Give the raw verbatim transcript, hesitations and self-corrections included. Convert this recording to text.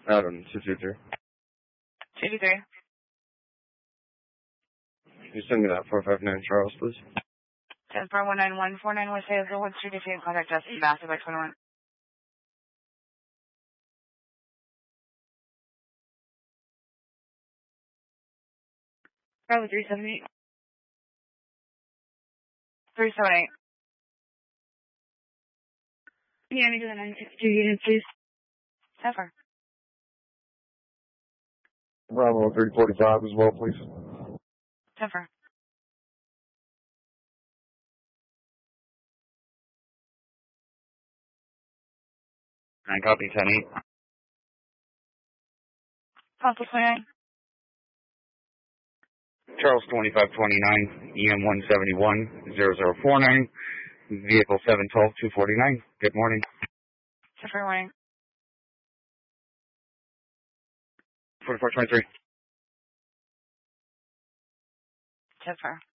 Adam, two two three. two two three. You send me that four five nine Charles, please. ten four one nine one four nine West Hazelwood Street. If you can contact us, Massive by twenty-one. Probably three seven eight. three seven eight. Yeah, I need to the nine six two unit, please. Zephyr. Bravo three forty-five as well, please. Zephyr. Nine copy, ten eight. Possible twenty-nine. Charles twenty-five twenty-nine, E M one seventy-one, zero zero four nine, vehicle seven twelve two forty-nine. Good morning. Zephyr morning. forty-four twenty-three. Zephyr.